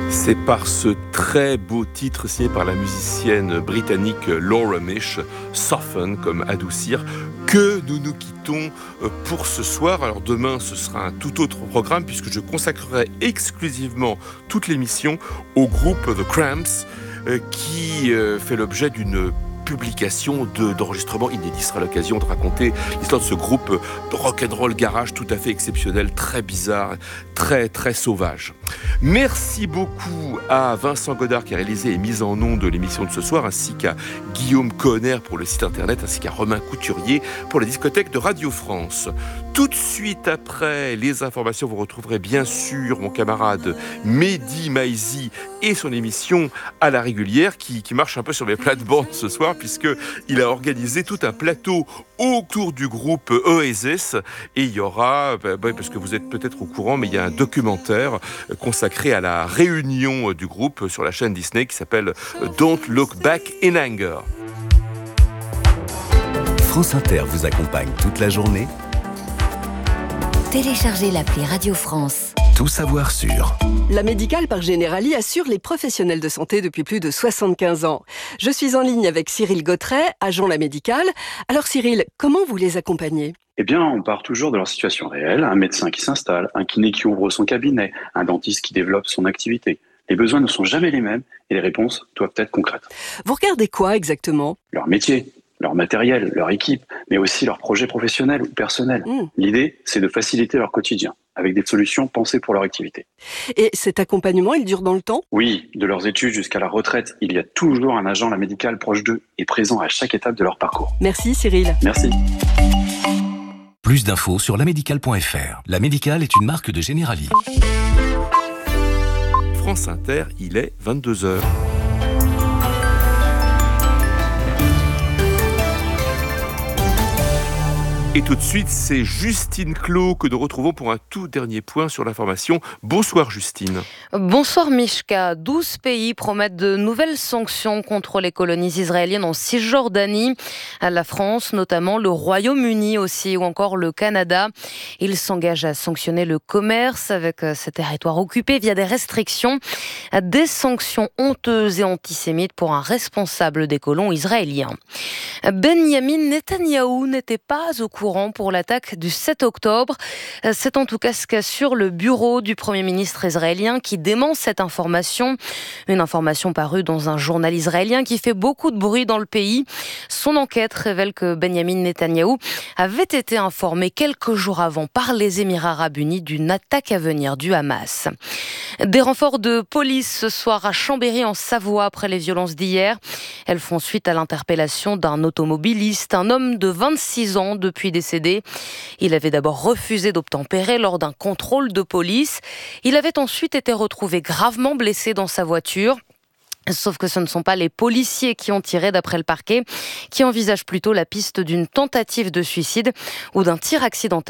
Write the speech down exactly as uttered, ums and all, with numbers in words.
C'est par ce très beau titre signé par la musicienne britannique Laura Mish, Soften comme adoucir, que nous nous quittons pour ce soir. Alors demain, ce sera un tout autre programme puisque je consacrerai exclusivement toute l'émission au groupe The Cramps qui fait l'objet d'une publication de, d'enregistrement inédit. Ce sera l'occasion de raconter l'histoire de ce groupe de rock'n'roll garage tout à fait exceptionnel, très bizarre, très très sauvage. Merci beaucoup à Vincent Godard qui a réalisé et mis en ondes de l'émission de ce soir, ainsi qu'à Guillaume Conner pour le site internet, ainsi qu'à Romain Couturier pour la discothèque de Radio France. Tout de suite après les informations, vous retrouverez bien sûr mon camarade Mehdi Maizi et son émission à la régulière qui, qui marche un peu sur mes plates-bandes ce soir puisqu'il a organisé tout un plateau autour du groupe Oasis et il y aura, bah, parce que vous êtes peut-être au courant, mais il y a un documentaire consacré à la réunion du groupe sur la chaîne Disney qui s'appelle Don't Look Back in Anger. France Inter vous accompagne toute la journée. Téléchargez l'appli Radio France. Tout savoir sur. La Médicale par Generali assure les professionnels de santé depuis plus de soixante-quinze ans. Je suis en ligne avec Cyril Gautret, agent La Médicale. Alors Cyril, comment vous les accompagnez ? Eh bien, on part toujours de leur situation réelle. Un médecin qui s'installe, un kiné qui ouvre son cabinet, un dentiste qui développe son activité. Les besoins ne sont jamais les mêmes et les réponses doivent être concrètes. Vous regardez quoi exactement ? Leur métier, leur matériel, leur équipe, mais aussi leurs projets professionnels ou personnels. Mmh. L'idée, c'est de faciliter leur quotidien, avec des solutions pensées pour leur activité. Et cet accompagnement, il dure dans le temps ? Oui, de leurs études jusqu'à la retraite, il y a toujours un agent La Médicale proche d'eux et présent à chaque étape de leur parcours. Merci Cyril. Merci. Plus d'infos sur lamédicale point f r. La Médicale est une marque de Generali. France Inter, il est vingt-deux heures. Et tout de suite, c'est Justine Clos que nous retrouvons pour un tout dernier point sur l'information. Bonsoir Justine. Bonsoir Mishka. douze pays promettent de nouvelles sanctions contre les colonies israéliennes en Cisjordanie. La France, notamment le Royaume-Uni aussi, ou encore le Canada. Ils s'engagent à sanctionner le commerce avec ces territoires occupés via des restrictions. Des sanctions honteuses et antisémites pour un responsable des colons israéliens. Benyamin Netanyahou n'était pas au courant pour l'attaque du sept octobre. C'est en tout cas ce qu'assure le bureau du Premier ministre israélien qui dément cette information. Une information parue dans un journal israélien qui fait beaucoup de bruit dans le pays. Son enquête révèle que Benyamin Netanyahou avait été informé quelques jours avant par les Émirats arabes unis d'une attaque à venir du Hamas. Des renforts de police ce soir à Chambéry en Savoie après les violences d'hier. Elles font suite à l'interpellation d'un automobiliste, un homme de vingt-six ans depuis décédé. Il avait d'abord refusé d'obtempérer lors d'un contrôle de police. Il avait ensuite été retrouvé gravement blessé dans sa voiture. Sauf que ce ne sont pas les policiers qui ont tiré d'après le parquet, qui envisagent plutôt la piste d'une tentative de suicide ou d'un tir accidentel